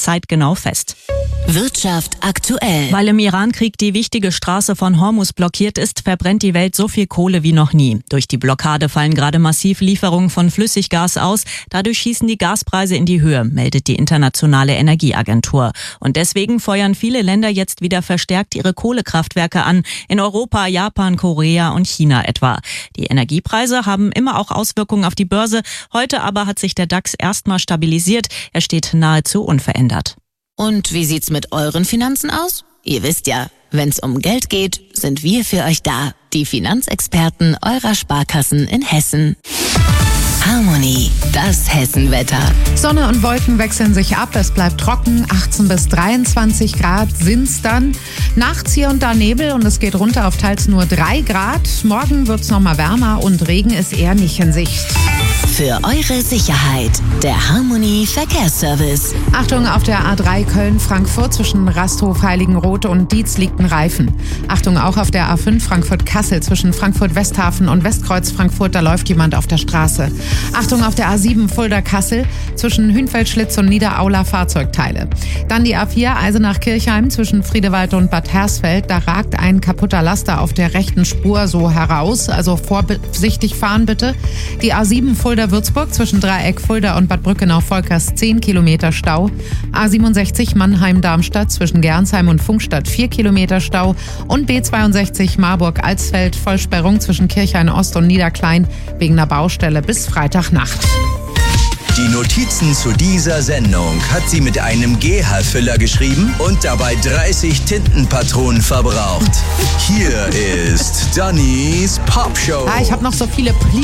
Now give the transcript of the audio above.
zeitgenau fest. Wirtschaft aktuell. Weil im Irankrieg die wichtige Straße von Hormuz blockiert ist, verbrennt die Welt so viel Kohle wie noch nie. Durch die Blockade fallen gerade massiv Lieferungen von Flüssiggas aus. Dadurch schießen die Gaspreise in die Höhe, meldet die Internationale Energieagentur. Und deswegen feuern viele Länder jetzt wieder verstärkt ihre Kohlekraftwerke an. In Europa, Japan, Korea und China etwa. Die Energiepreise haben immer auch Auswirkungen auf die Börse. Heute aber hat sich der DAX erstmal stabilisiert. Er steht nahezu unverändert. Und wie sieht's mit euren Finanzen aus? Ihr wisst ja, wenn's um Geld geht, sind wir für euch da. Die Finanzexperten eurer Sparkassen in Hessen. Harmony, das Hessenwetter. Sonne und Wolken wechseln sich ab, es bleibt trocken, 18 bis 23 Grad sind's dann. Nachts hier und da Nebel und es geht runter auf teils nur 3 Grad. Morgen wird's nochmal wärmer und Regen ist eher nicht in Sicht. Für eure Sicherheit, der Harmony Verkehrsservice. Achtung, auf der A3 Köln-Frankfurt zwischen Rasthof, Heiligenroth und Dietz liegt ein Reifen. Achtung, auch auf der A5 Frankfurt-Kassel zwischen Frankfurt-Westhafen und Westkreuz-Frankfurt, da läuft jemand auf der Straße. Achtung, auf der A7 Fulda-Kassel zwischen Hünfeld-Schlitz und Niederaula Fahrzeugteile. Dann die A4 Eisenach-Kirchheim zwischen Friedewald und Bad Hersfeld, da ragt ein kaputter Laster auf der rechten Spur so heraus, also vorsichtig fahren bitte. Die A7 Fulda-Würzburg zwischen Dreieck Fulda und Bad Brückenau-Volkers 10 Kilometer Stau. A67 Mannheim-Darmstadt zwischen Gernsheim und Funkstadt 4 Kilometer Stau. Und B62 Marburg-Alsfeld Vollsperrung zwischen Kirchhain-Ost und Niederklein wegen einer Baustelle bis Freitagnacht. Die Notizen zu dieser Sendung hat sie mit einem GH-Füller geschrieben und dabei 30 Tintenpatronen verbraucht. Hier ist Dannys Popshow. Ich habe noch so viele